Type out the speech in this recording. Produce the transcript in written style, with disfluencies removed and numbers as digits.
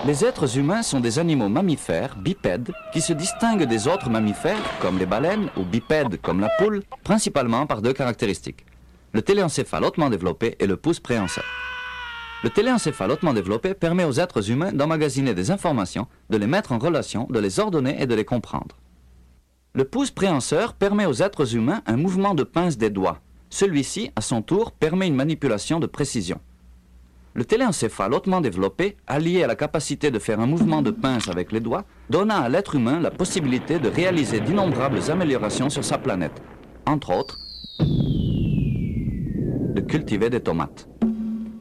Les êtres humains sont des animaux mammifères, bipèdes, qui se distinguent des autres mammifères, comme les baleines, ou bipèdes, comme la poule, principalement par deux caractéristiques. Le téléencéphale hautement développé et le pouce préhenseur. Le téléencéphale hautement développé permet aux êtres humains d'emmagasiner des informations, de les mettre en relation, de les ordonner et de les comprendre. Le pouce préhenseur permet aux êtres humains un mouvement de pince des doigts. Celui-ci, à son tour, permet une manipulation de précision. Le téléencéphale hautement développé, allié à la capacité de faire un mouvement de pince avec les doigts, donna à l'être humain la possibilité de réaliser d'innombrables améliorations sur sa planète, entre autres, de cultiver des tomates.